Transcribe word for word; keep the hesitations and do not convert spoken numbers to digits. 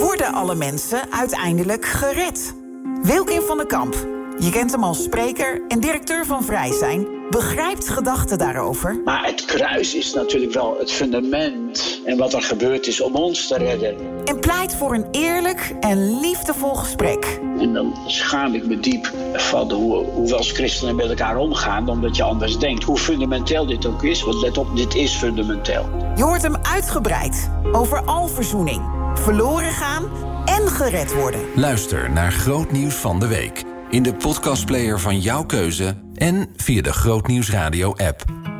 Worden alle mensen uiteindelijk gered? Wilkin van den Kamp, je kent hem als spreker en directeur van Vrij Zijn, begrijpt gedachten daarover. Maar het kruis is natuurlijk wel het fundament en wat er gebeurd is om ons te redden. En pleit voor een eerlijk en liefdevol gesprek. En dan schaam ik me diep van hoe, hoe we als christenen met elkaar omgaan, omdat je anders denkt, hoe fundamenteel dit ook is. Want let op, dit is fundamenteel. Je hoort hem uitgebreid over alverzoening, verloren gaan en gered worden. Luister naar Groot Nieuws van de Week in de podcastplayer van jouw keuze en via de Groot Nieuws Radio app.